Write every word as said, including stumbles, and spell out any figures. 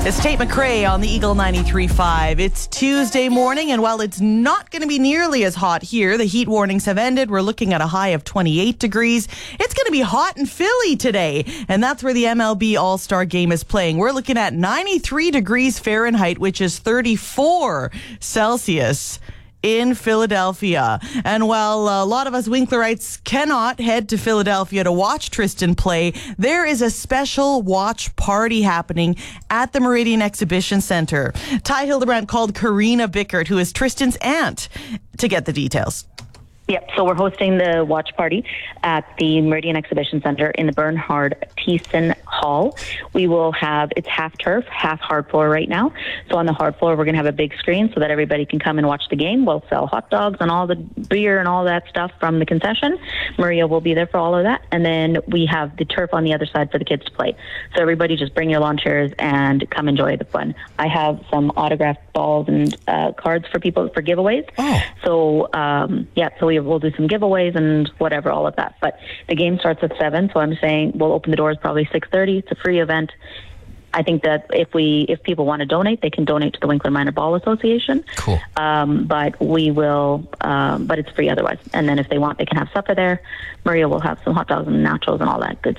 It's Tate McRae on the Eagle ninety-three point five. It's Tuesday morning, and while it's not going to be nearly as hot here, the heat warnings have ended. We're looking at a high of twenty-eight degrees. It's going to be hot in Philly today, and that's where the M L B All-Star Game is playing. We're looking at ninety-three degrees Fahrenheit, which is thirty-four Celsius. In Philadelphia. And while a lot of us Winklerites cannot head to Philadelphia to watch Tristan play, there is a special watch party happening at the Meridian Exhibition Center. Ty Hildebrandt called Karina Bickert, who is Tristan's aunt, to get the details. Yep, so we're hosting the watch party at the Meridian Exhibition Center in the Bernhard Thiessen Hall. We will have, it's half turf, half hard floor right now. So on the hard floor, we're going to have a big screen so that everybody can come and watch the game. We'll sell hot dogs and all the beer and all that stuff from the concession. Maria will be there for all of that. And then we have the turf on the other side for the kids to play. So everybody just bring your lawn chairs and come enjoy the fun. I have some autographed balls and uh, cards for people for giveaways. Oh. So, um, yeah, so we we'll do some giveaways and whatever, all of that. But the game starts at seven, so I'm saying we'll open the doors probably six thirty. It's a free event. I think that if we if people want to donate, they can donate to the Winkler Minor Ball Association. Cool. Um, but we will, um, but it's free otherwise. And then if they want, they can have supper there. Maria will have some hot dogs and nachos and all that good